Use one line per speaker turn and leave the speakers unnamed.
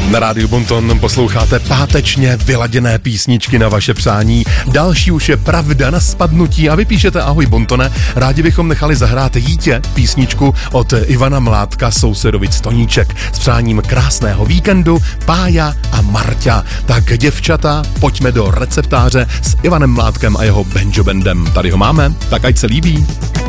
Na rádiu Bonton posloucháte pátečně vyladěné písničky na vaše přání. Další už je Pravda na spadnutí a vy píšete ahoj Bontone, rádi bychom nechali zahrát Jítě písničku od Ivana Mládka, Sousedovic Toníček s přáním krásného víkendu, Pája a Marťa. Tak děvčata, pojďme do receptáře s Ivanem Mládkem a jeho Benjo Bandem. Tady ho máme, tak ať se líbí.